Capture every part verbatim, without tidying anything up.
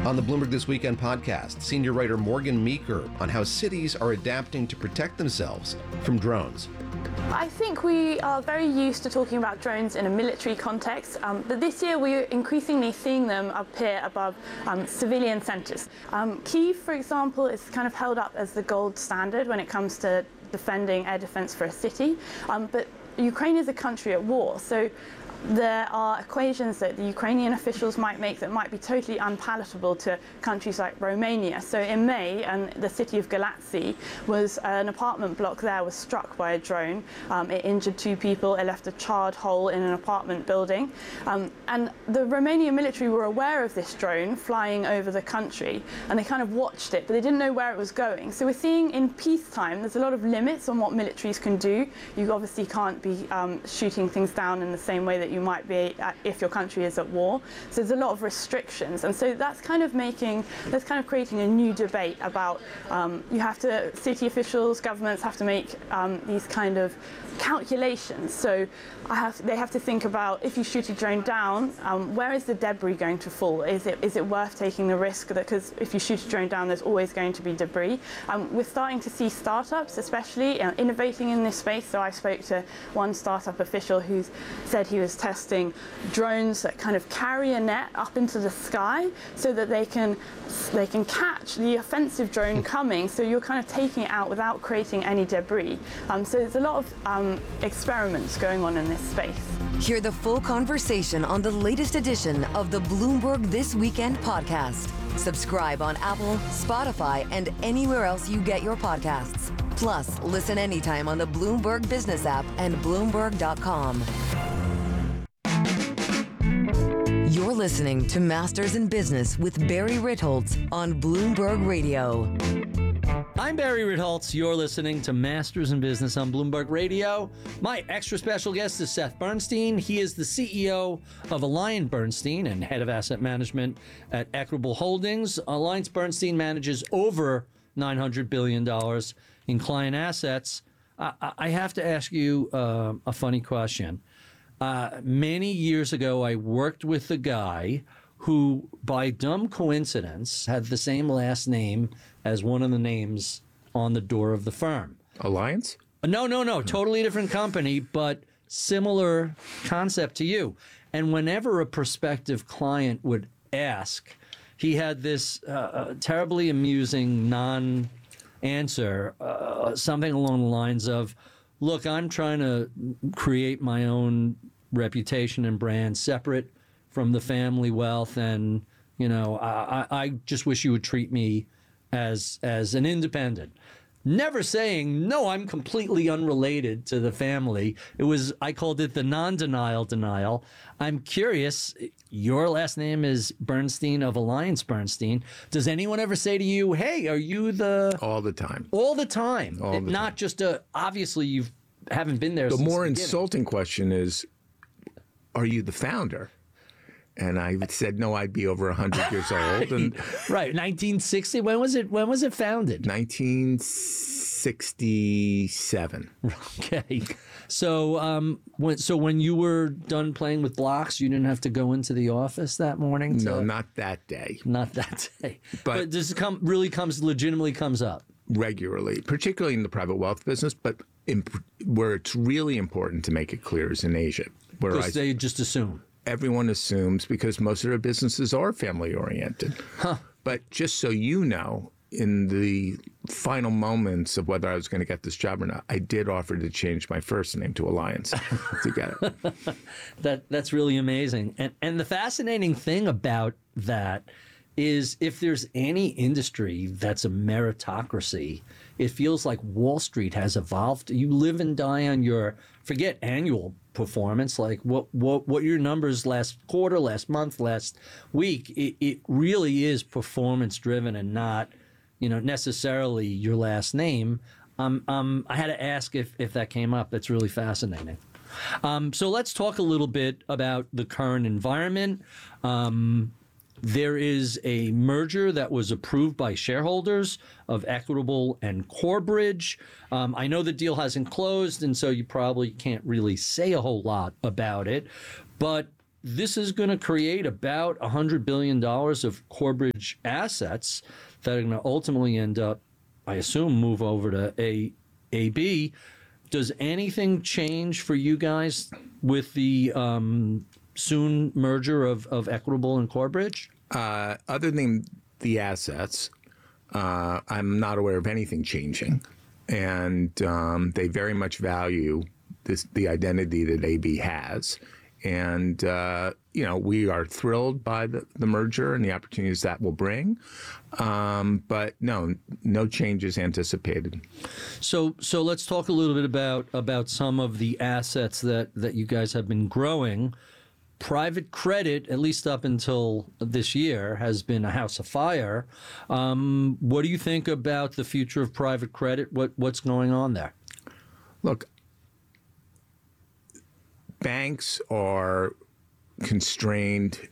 On the Bloomberg This Weekend podcast, senior writer Morgan Meeker on how cities are adapting to protect themselves from drones. I think we are very used to talking about drones in a military context, um, but this year we're increasingly seeing them appear above um, civilian centres. Um, Kyiv, for example, is kind of held up as the gold standard when it comes to defending air defence for a city, um, but Ukraine is a country at war, so there are equations that the Ukrainian officials might make that might be totally unpalatable to countries like Romania. So in May, and the city of Galați was an apartment block there was struck by a drone. Um, it injured two people. It left a charred hole in an apartment building. Um, and the Romanian military were aware of this drone flying over the country, and they kind of watched it, but they didn't know where it was going. So we're seeing in peacetime, there's a lot of limits on what militaries can do. You obviously can't be um, shooting things down in the same way that you might be if your country is at war. So there's a lot of restrictions, and so that's kind of making, that's kind of creating a new debate about um, you have to, city officials, governments have to make um, these kind of calculations. So I have, they have to think about, if you shoot a drone down, um, where is the debris going to fall? Is it is it worth taking the risk? Because if you shoot a drone down, there's always going to be debris. Um, we're starting to see startups, especially uh, innovating in this space. So I spoke to one startup official who said he was testing drones that kind of carry a net up into the sky so that they can they can catch the offensive drone coming. So you're kind of taking it out without creating any debris. Um, so there's a lot of um, experiments going on in this space. Hear the full conversation on the latest edition of the Bloomberg This Weekend podcast. Subscribe on Apple, Spotify, and anywhere else you get your podcasts. Plus, listen anytime on the Bloomberg Business app and Bloomberg dot com. You're listening to Masters in Business with Barry Ritholtz on Bloomberg Radio. I'm Barry Ritholtz. You're listening to Masters in Business on Bloomberg Radio. My extra special guest is Seth Bernstein. He is the C E O of AllianceBernstein and head of asset management at Equitable Holdings. AllianceBernstein manages over nine hundred billion dollars in client assets. I, I have to ask you uh, a funny question. Uh, many years ago, I worked with a guy who, by dumb coincidence, had the same last name as one of the names on the door of the firm. Alliance? No, no, no. Totally different company, but similar concept to you. And whenever a prospective client would ask, he had this uh, terribly amusing non-answer, uh, something along the lines of, look, I'm trying to create my own reputation and brand separate from the family wealth, and you know, I, I just wish you would treat me as as an independent. Never saying no, I'm completely unrelated to the family. It was, I called it the non-denial denial. I'm curious. Your last name is Bernstein of AllianceBernstein. Does anyone ever say to you, "Hey, are you the?" All the time. All the time. All the Not time. just a. Obviously, you haven't been there. The since more the beginning. insulting question is, are you the founder? And I said, no, I'd be over one hundred years old. And right, nineteen sixty. When was it? When was it founded? nineteen sixty-seven. Okay. So, um, when so when you were done playing with blocks, you didn't have to go into the office that morning. To, No, not that day. not that day. But, But- but does it come really comes legitimately comes up? Regularly, particularly in the private wealth business, but in, where it's really important to make it clear is in Asia, where I, Because they just assume. everyone assumes because most of their businesses are family oriented. Huh. But just so you know, in the final moments of whether I was going to get this job or not, I did offer to change my first name to Alliance to get it. That that's really amazing. And and the fascinating thing about that is if there's any industry that's a meritocracy, it feels like Wall Street has evolved. You live and die on your, forget annual performance, like what what what your numbers last quarter, last month, last week. It, it really is performance driven and not, you know, necessarily your last name. Um, um, I had to ask if if that came up. That's really fascinating. Um, so let's talk a little bit about the current environment. Um, There is a merger that was approved by shareholders of Equitable and Corebridge. Um, I know the deal hasn't closed, and so you probably can't really say a whole lot about it. But this is going to create about one hundred billion dollars of Corebridge assets that are going to ultimately end up, I assume, move over to A, AB. Does anything change for you guys with the um, soon merger of, of Equitable and Corebridge? Uh, other than the assets, uh, I'm not aware of anything changing. And um, they very much value this, the identity that A B has. And, uh, you know, we are thrilled by the, the merger and the opportunities that will bring. Um, but no, no changes anticipated. So so let's talk a little bit about about some of the assets that, that you guys have been growing. Private credit, at least up until this year, has been a house of fire. Um, what do you think about the future of private credit? What what's going on there? Look, banks are constrained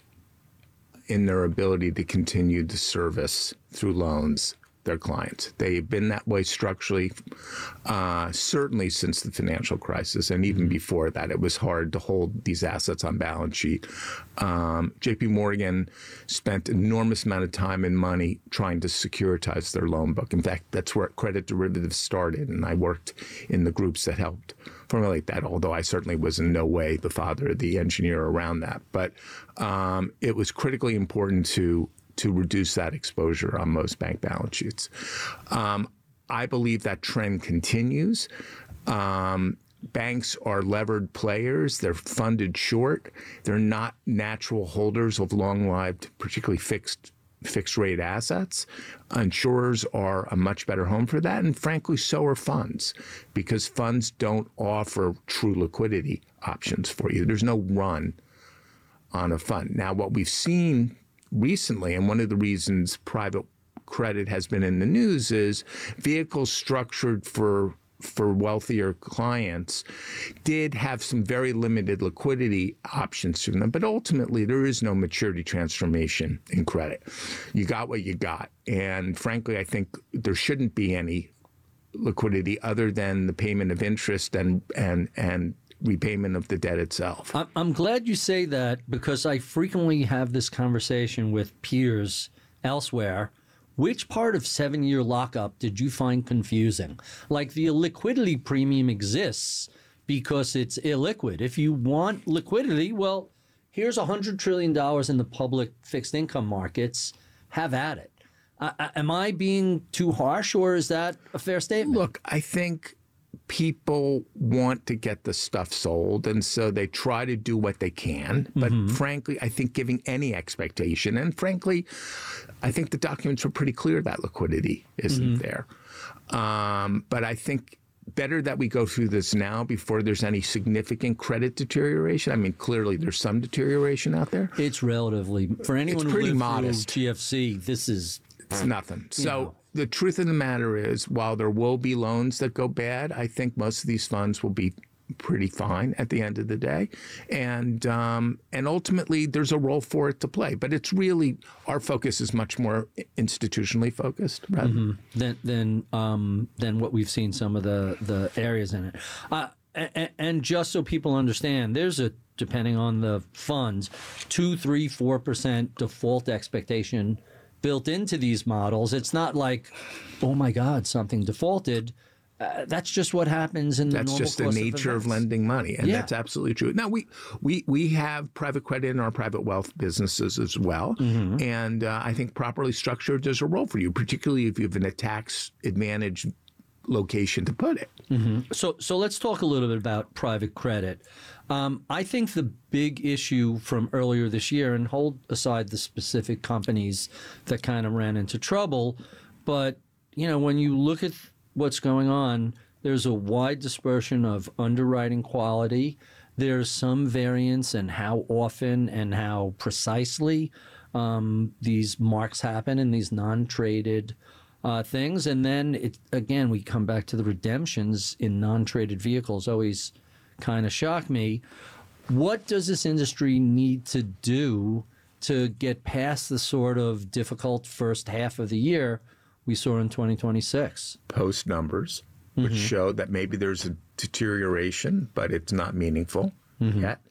in their ability to continue to service through loans their clients. They've been that way structurally, uh, certainly since the financial crisis, and even before that, it was hard to hold these assets on balance sheet. Um, J P Morgan spent an enormous amount of time and money trying to securitize their loan book. In fact, that's where credit derivatives started, and I worked in the groups that helped formulate that, although I certainly was in no way the father, the engineer around that. But um, it was critically important to to reduce that exposure on most bank balance sheets. Um, I believe that trend continues. Um, banks are levered players. They're funded short. They're not natural holders of long-lived, particularly fixed fixed rate assets. Insurers are a much better home for that, and frankly, so are funds, because funds don't offer true liquidity options for you. There's no run on a fund. Now, what we've seen recently, and one of the reasons private credit has been in the news, is vehicles structured for for wealthier clients did have some very limited liquidity options to them. But ultimately, there is no maturity transformation in credit. You got what you got. And frankly, I think there shouldn't be any liquidity other than the payment of interest and and and repayment of the debt itself. I'm glad you say that, because I frequently have this conversation with peers elsewhere. Which part of seven-year lockup did you find confusing? Like, the illiquidity premium exists because it's illiquid. If you want liquidity, well, here's one hundred trillion dollars in the public fixed income markets. Have at it. Uh, am I being too harsh, or is that a fair statement? Look, I think people want to get the stuff sold, and so they try to do what they can. But mm-hmm. frankly, I think giving any expectation, and frankly, I think the documents were pretty clear that liquidity isn't mm-hmm. there. Um, but I think better that we go through this now before there's any significant credit deterioration. I mean, clearly there's some deterioration out there. It's relatively, for anyone it's who lived modest. through G F C, this is... It's nothing. So know. The truth of the matter is, while there will be loans that go bad, I think most of these funds will be pretty fine at the end of the day. And um, and ultimately, there's a role for it to play. But it's really, our focus is much more institutionally focused rather mm-hmm. than than, um, than what we've seen some of the, the areas in it. Uh, and, and just so people understand, there's a, depending on the funds, two, three, four percent default expectation built into these models. It's not like, oh my God, something defaulted. Uh, that's just what happens in the that's normal just the course nature of, of lending money, and yeah. that's absolutely true. Now we we we have private credit in our private wealth businesses as well, mm-hmm. and uh, I think properly structured, there's a role for you, particularly if you have a tax advantage location to put it. Mm-hmm. So so let's talk a little bit about private credit. Um, I think the big issue from earlier this year, and hold aside the specific companies that kind of ran into trouble, but you know, when you look at what's going on, there's a wide dispersion of underwriting quality. There's some variance in how often and how precisely um, these marks happen in these non-traded uh, things. And then, it, again, we come back to the redemptions in non-traded vehicles always kind of shock me. What does this industry need to do to get past the sort of difficult first half of the year we saw in twenty twenty-six? Post numbers, which mm-hmm. show that maybe there's a deterioration, but it's not meaningful mm-hmm. yet.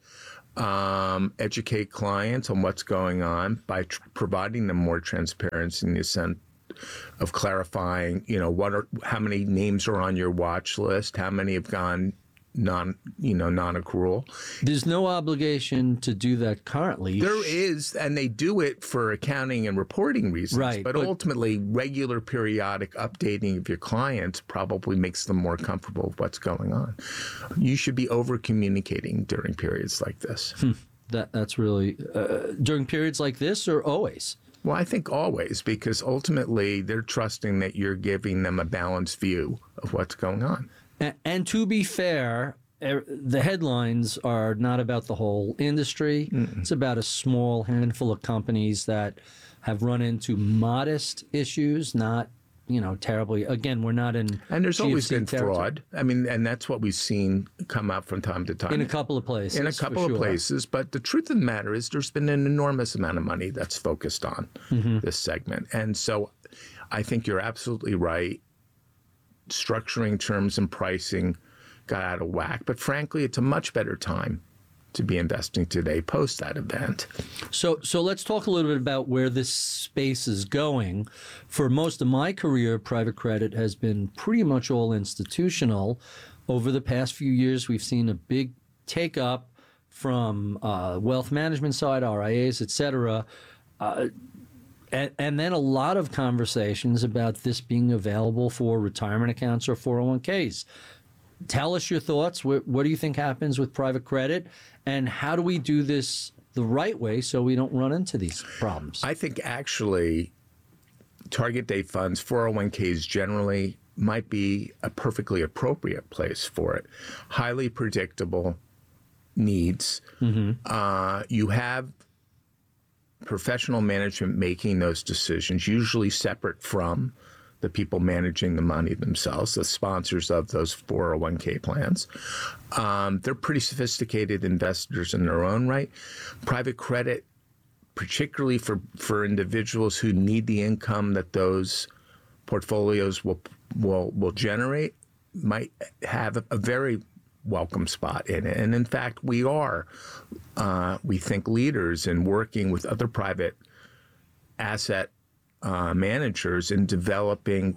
um, educate clients on what's going on by tr- providing them more transparency in the sense of clarifying, you know, what are how many names are on your watch list, how many have gone non, you know, non-accrual. There's no obligation to do that currently. There is, and they do it for accounting and reporting reasons. Right, but, but ultimately, regular periodic updating of your clients probably makes them more comfortable with what's going on. You should be over-communicating during periods like this. Hmm. That that's really uh, during periods like this, or always? Well, I think always, because ultimately they're trusting that you're giving them a balanced view of what's going on. And, and to be fair, er, the headlines are not about the whole industry. Mm-mm. It's about a small handful of companies that have run into modest issues, not, you know, terribly. Again, we're not in And there's G F C always been territory. fraud. I mean, and that's what we've seen come out from time to time. In a couple of places. In a couple of sure. places. But the truth of the matter is there's been an enormous amount of money that's focused on mm-hmm. this segment. And so I think you're absolutely right. Structuring terms and pricing got out of whack. But frankly, it's a much better time to be investing today post that event. So so let's talk a little bit about where this space is going. For most of my career, private credit has been pretty much all institutional. Over the past few years, we've seen a big take up from uh, wealth management side, R I As, et cetera. Uh, And, and then a lot of conversations about this being available for retirement accounts or four oh one k's. Tell us your thoughts. What, what do you think happens with private credit? And how do we do this the right way so we don't run into these problems? I think actually target date funds, four oh one k's generally might be a perfectly appropriate place for it. Highly predictable needs. Mm-hmm. Uh, you have professional management making those decisions, usually separate from the people managing the money themselves, the sponsors of those four oh one k plans. Um, they're pretty sophisticated investors in their own right. Private credit, particularly for, for individuals who need the income that those portfolios will will will generate, might have a, a very welcome spot in it. And in fact, we are, uh, we think, leaders in working with other private asset uh, managers in developing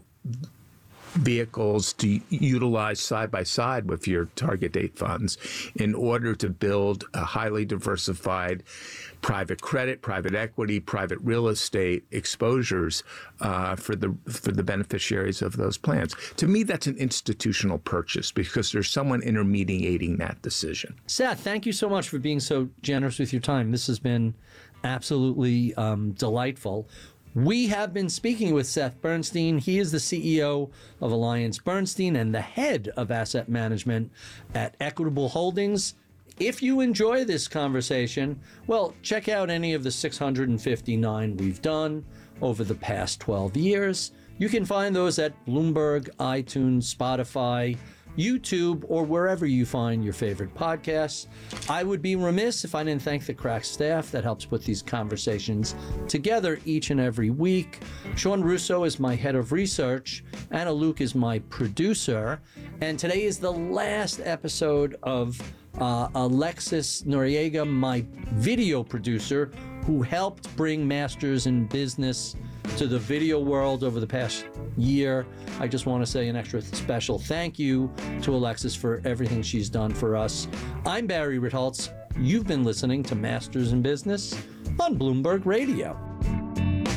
vehicles to utilize side by side with your target date funds in order to build a highly diversified private credit, private equity, private real estate exposures uh, for the for the beneficiaries of those plans. To me, that's an institutional purchase because there's someone intermediating that decision. Seth, thank you so much for being so generous with your time. This has been absolutely um, delightful. We have been speaking with Seth Bernstein. He is the C E O of Alliance Bernstein and the head of asset management at Equitable Holdings. If you enjoy this conversation, well, check out any of the six hundred fifty-nine we've done over the past twelve years. You can find those at Bloomberg, iTunes, Spotify, YouTube, or wherever you find your favorite podcasts. I would be remiss if I didn't thank the crack staff that helps put these conversations together each and every week. Sean Russo is my head of research. Anna Luke is my producer. And today is the last episode of uh, Alexis Noriega, my video producer, who helped bring Masters in Business to the video world over the past year. I just want to say an extra special thank you to Alexis for everything she's done for us. I'm Barry Ritholtz. You've been listening to Masters in Business on Bloomberg Radio.